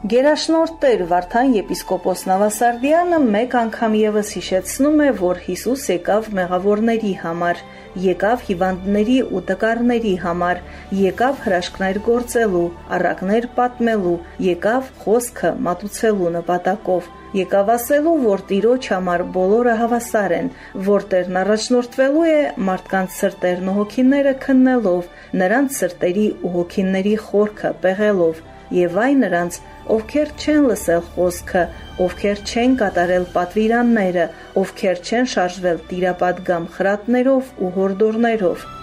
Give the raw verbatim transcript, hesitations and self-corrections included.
Գերաշնորհ Տեր Վարդան եպիսկոպոս Նավասարդյանը մեկ անգամ ևս հիշեցնում է, որ Հիսուս եկավ մեղավորների համար, եկավ հիվանդների ու տկարների համար, եկավ հրաշքներ գործելու, առակներ պատմելու, եկավ խոսքը մատուցելու նպատակով, եկավ ասելու, որ Տիրոջ համար բոլորը հավասար են, որ Տերն առաջնորդվելու է մարդկանց սրտերն ու հոգիները քննելով, նրանց սրտերի ու հոգիների խորքը պեղելով, եւ այ նրանց, ովքեր չեն լսել խոսքը, ովքեր չեն կատարել պատվիրանները, ովքեր չեն շարժվել տիրապատգամ խրատներով ու հորդորներով։